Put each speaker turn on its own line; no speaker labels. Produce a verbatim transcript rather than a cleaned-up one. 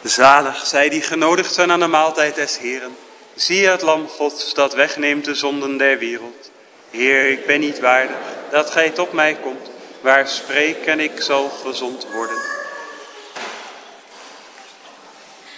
Zalig zij die genodigd zijn aan de maaltijd des Heeren. Zie het lam Gods dat wegneemt de zonden der wereld. Heer, ik ben niet waardig dat gij tot mij komt, waar spreek en ik zal gezond worden.